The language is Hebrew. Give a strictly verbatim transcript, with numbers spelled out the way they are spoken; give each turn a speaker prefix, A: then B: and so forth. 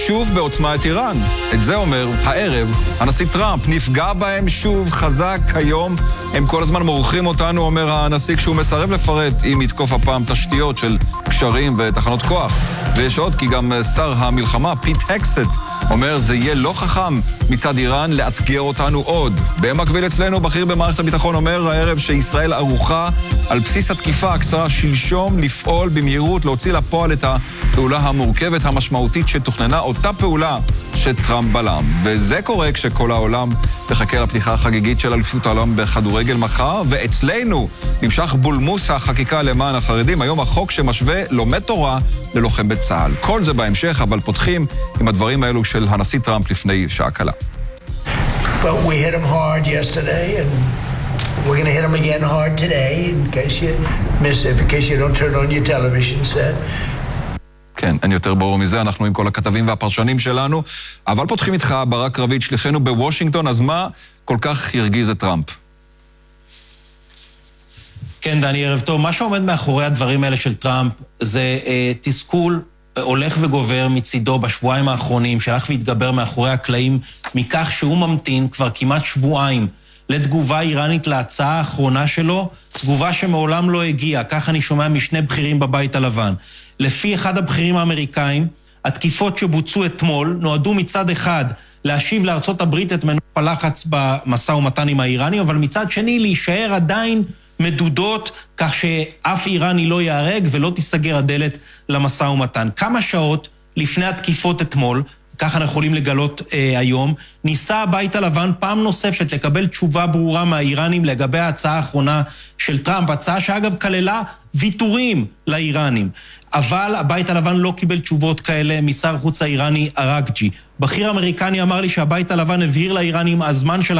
A: שוב בעוצמה את איראן. את זה אומר הערב הנשיא טראמפ. נפגע בהם שוב חזק היום. הם כל הזמן מורחים אותנו, אומר הנשיא, כשהוא מסרב לפרט אם יתקוף הפעם תשתיות של קשרים ותחנות כוח. ויש עוד, כי גם שר המלחמה פיט הקסט אומר זה יהיה לא חכם מצד איראן לאתגר אותנו עוד. במקביל אצלנו בכיר במערכת הביטחון אומר הערב שישראל ערוכה על בסיס התקיפה הקצרה שלשום לפעול במהירות, להוציא לפועל את הפעולה המורכבת המשמעותית שתוכננה, אותה פעולה שטראמפ בלם. וזה קורה כשכל העולם תחכה לפתיחה החגיגית של אליפות העולם בכדורגל מחר, ואצלנו נמשך בולמוס החקיקה למען החרדים, היום החוק שמשווה לומד תורה ללוחם בצה"ל. כל זה בהמשך, אבל פותחים עם הדברים האלו של הנשיא טראמפ לפני שעה קלה.
B: Well, we hit him hard yesterday and we're going to hit him again hard today in case you miss it, in case you don't turn on your television set.
A: כן, אין יותר ברור מזה, אנחנו עם כל הכתבים והפרשנים שלנו, אבל פותחים איתך ברק רביד, שליחנו בוושינגטון, אז מה כל כך ירגיז את טראמפ?
C: כן, דני, ערב טוב. מה שעומד מאחורי הדברים האלה של טראמפ זה אה, תסכול אה, הולך וגובר מצידו בשבועיים האחרונים, שהלך והתגבר מאחורי הקלעים, מכך שהוא ממתין כבר כמעט שבועיים לתגובה איראנית להצעה האחרונה שלו, תגובה שמעולם לא הגיעה, כך אני שומע משני בכירים בבית הלבן. לפי אחד הבכירים האמריקאים, התקיפות שבוצעו אתמול נועדו מצד אחד להשיב לארצות הברית את מנוף הלחץ במשא ומתן עם האיראנים, אבל מצד שני להישאר עדיין מדודות, כך שאף איראני לא יהרג ולא תיסגר הדלת למשא ומתן. כמה שעות לפני התקיפות אתמול, כך אנחנו יכולים לגלות אה, היום, ניסה הבית הלבן פעם נוספת לקבל תשובה ברורה מהאיראנים לגבי ההצעה האחרונה של טראמפ, הצעה שאגב כללה ויתורים לאיראנים. אבל הבית הלבן לא קיבל תשובות כאלה משר החוץ האיראני אראג'י. בכיר אמריקני אמר לי שהבית הלבן הבהיר לאיראנים הזמן של